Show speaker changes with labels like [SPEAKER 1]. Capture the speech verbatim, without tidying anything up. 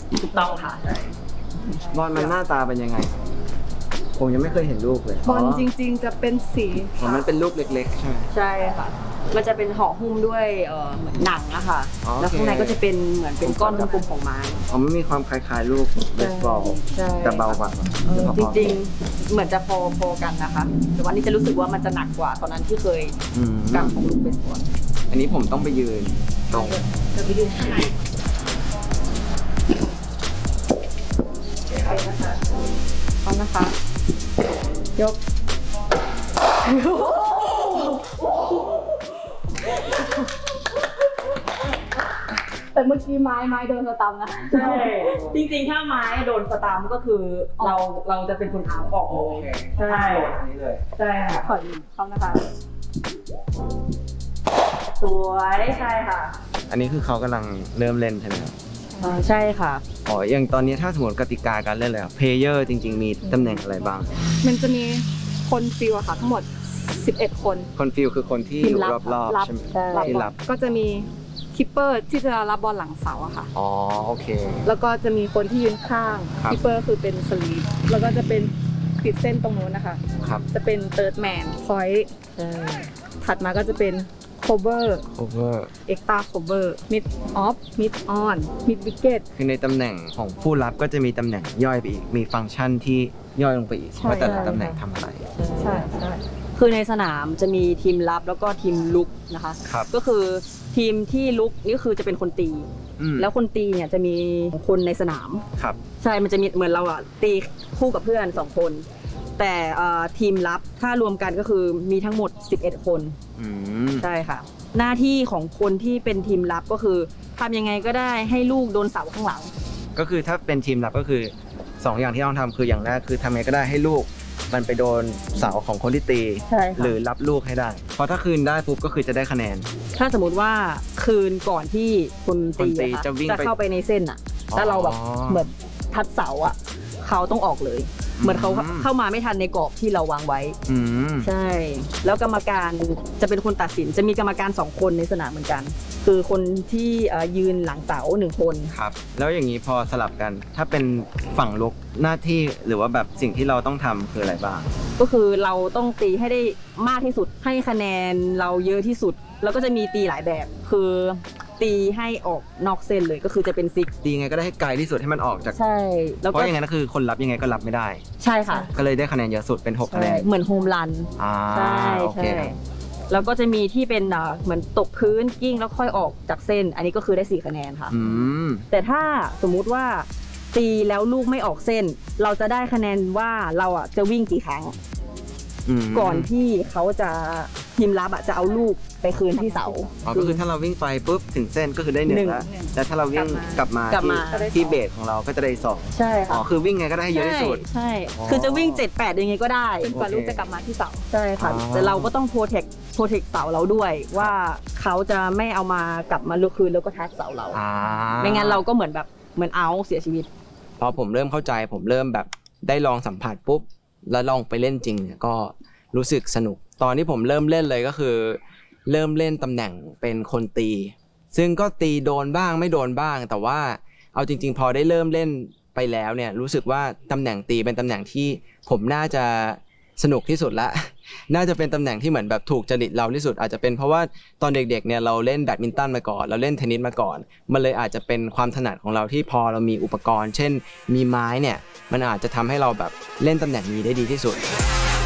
[SPEAKER 1] ถูกต้องค่ะ
[SPEAKER 2] บอลมันหน้าตาเป็นยังไงผมยังไม่เคยเห็นลูกเลย
[SPEAKER 3] บอลจริงๆจะเป็นสี
[SPEAKER 2] มันเป็นลูกเล็กๆใช่ไหม
[SPEAKER 1] ใช่ค่ะมันจะเป็นห่อหุ้มด้วยเอ่อเหมือนหนังอะค่ะแล้วข้างในก็จะเป็นเหมือนเป็นก้อนกลมๆของไม้
[SPEAKER 2] อ๋อมันมีความคล้ายๆลูกเบสบอลแต่เบากว่า
[SPEAKER 1] จริงๆเหมือนจะพอๆกันนะคะแต่วันนี้จะรู้สึกว่ามันจะหนักกว่าตอนนั้นที่เคยกำของลูกเบสบอล
[SPEAKER 2] อันนี้ผมต้องไปยืนตรง
[SPEAKER 1] จะไปยืนข้างในเอานะคะยก
[SPEAKER 3] แต่เมื่อกี้ไม้ไม้โดนสตัมนะ
[SPEAKER 1] ใช่จริงๆถ้าไม้โดนสตัมก็คือเราเราจะเป็นคนเอาออกเลยใช่ใช่ค่ะ
[SPEAKER 3] ขอยืนเข้านะคะ
[SPEAKER 1] สวยใช่ค่ะ
[SPEAKER 2] อันนี้คือเขากำลังเริ่มเล่นใช่ไหมครับ
[SPEAKER 1] ใช่ค่ะ
[SPEAKER 2] อ๋ออย่างตอนนี้ถ้าสมมติกติกาการเล่นเลยครับเพลเยอร์จริงๆมีตำแหน่งอะไรบ้าง
[SPEAKER 3] มันจะมีคนฟิลอะค่ะทั้งหมดสิบเอ็ดคน
[SPEAKER 2] คนฟิลคือคนที่อยู่รอบๆใช่ไหมที่รับ
[SPEAKER 3] ก็จะมีคิปเปอร์ที่จะรับบอลหลังเสาอะค่ะ
[SPEAKER 2] อ๋อโอเค
[SPEAKER 3] แล้วก็จะมีคนที่ยืนข้างคิปเปอร์คือเป็นสลีปแล้วก็จะเป็นติดเส้นตรงนู้นนะคะ
[SPEAKER 2] ครับ
[SPEAKER 3] จะเป็นเติร์ดแมนพอยต์ถัดมาก็จะเป็นโคเวอร์
[SPEAKER 2] โคเวอร์
[SPEAKER 3] เอ็กตาโคเวอร์มิดออฟมิดออนมิดวิกเก็ต
[SPEAKER 2] คือในตำแหน่งของผู้รับก็จะมีตำแหน่งย่อยไปอีกมีฟังก์ชันที่ย่อยลงไปอีกว่าแต่ละตำแหน่งทำอะไร
[SPEAKER 3] ใช่ใช่
[SPEAKER 1] คือในสนามจะมีทีมรับแล้วก็ทีมลุกนะคะก็คือทีมที่ลุกนี่คือจะเป็นคนตีแล้วคนตีเนี่ยจะมีคนในสนาม
[SPEAKER 2] ครับ
[SPEAKER 1] ใช่มันจะมีเหมือนเราอะตีคู่กับเพื่อนสองคนแต่ทีมรับถ้ารวมกันก็คือมีทั้งหมดสิบเอ็ดคนใช่ค่ะหน้าที่ของคนที่เป็นทีมรับก็คือทำยังไงก็ได้ให้ลูกโดนเสาข้างหลัง
[SPEAKER 2] ก็คือถ้าเป็นทีมรับก็คือสองอย่างที่ต้องทำคืออย่างแรกคือทำยังไงก็ได้ให้ลูกมันไปโดนเสาของคนที่ตีหรือรับลูกให้ได้เพราะถ้าคืนได้ปุ๊บก็คือจะได้คะแนน
[SPEAKER 1] ถ้าสมมติว่าคืนก่อนที่คนตีจะเข้าไปในเส้นอ่ะถ้าเราแบบเหมือนทัดเสาอ่ะเขาต้องออกเลยเหมือนเขาเข้ามาไม่ทันในกรอบที่เราวางไว้ใช่แล้วกรรมการจะเป็นคนตัดสินจะมีกรรมการสองคนในสนามเหมือนกันคือคนที่ยืนหลังเสาหนึ่งคน
[SPEAKER 2] ครับแล้วอย่างนี้พอสลับกันถ้าเป็นฝั่งลุกหน้าที่หรือว่าแบบสิ่งที่เราต้องทำคืออะไรบ้าง
[SPEAKER 1] ก็คือเราต้องตีให้ได้มากที่สุดให้คะแนนเราเยอะที่สุดแล้วก็จะมีตีหลายแบบคือตีให้ออกนอกเส้นเลยก็คือจะเป็นซิก
[SPEAKER 2] ตีไงก็ได้ให้ไกลที่สุดให้มันออกจาก
[SPEAKER 1] ใช่
[SPEAKER 2] เพราะอย่างนั้นก็คือคนรับยังไงก็รับไม่ได้
[SPEAKER 1] ใช่ค่ะ
[SPEAKER 2] ก็เลยได้คะแนนเยอะสุดเป็นหกคะแนน
[SPEAKER 1] เหมือนโฮมรัน
[SPEAKER 2] ใช่ใช่
[SPEAKER 1] แล้วก็จะมีที่เป็นเหมือนตกพื้นกิ้งแล้วค่อยออกจากเส้นอันนี้ก็คือได้สี่คะแนนค่ะแต่ถ้าสมมุติว่าตีแล้วลูกไม่ออกเส้นเราจะได้คะแนนว่าเราอ่ะจะวิ่งกี่ครั้งก่อนที่เขาจะทีมรับอ่ะจะเอาลูกไปคืนที่เสา
[SPEAKER 2] อ๋อก็คือถ้าเราวิ่งไปปุ๊บถึงเส้นก็คือได้หนึ่งแล้วแต่ถ้าเราวิ่งกลับมาที่เบสของเราก็จะได้สอง
[SPEAKER 1] ใช่ค่ะ
[SPEAKER 2] อ๋อคือวิ่งไงก็ได้เยอะที่สุด
[SPEAKER 1] ใช่คือจะวิ่งเจ็ดแปดยังไงก็ได้
[SPEAKER 3] จนกว่าลูกจะกลับมาที่เสา
[SPEAKER 1] ใช่ค่ะแต่เราก็ต้องโปรเทคโปรเทคเสาเราด้วยว่าเขาจะไม่เอามากลับมาลูกคืนแล้วก็ทัชเสาเราไม่งั้นเราก็เหมือนแบบเหมือนเอาเสียชีวิต
[SPEAKER 2] พอผมเริ่มเข้าใจผมเริ่มแบบได้ลองสัมผัสปุ๊บแล้วลองไปเล่นจริงเนี่ยก็รู้สึกสนุกตอนที่ผมเริ่มเล่นเลยก็คือเริ่มเล่นตำแหน่งเป็นคนตีซึ่งก็ตีโดนบ้างไม่โดนบ้างแต่ว่าเอาจริงๆพอได้เริ่มเล่นไปแล้วเนี่ยรู้สึกว่าตำแหน่งตีเป็นตำแหน่งที่ผมน่าจะสนุกที่สุดละน่าจะเป็นตำแหน่งที่เหมือนแบบถูกจริตเราที่สุดอาจจะเป็นเพราะว่าตอนเด็กๆเนี่ยเราเล่นแบดมินตันมาก่อนเราเล่นเทนนิสมาก่อนมันเลยอาจจะเป็นความถนัดของเราที่พอเรามีอุปกรณ์เช่นมีไม้เนี่ยมันอาจจะทำให้เราแบบเล่นตำแหน่งนี้ได้ดีที่สุด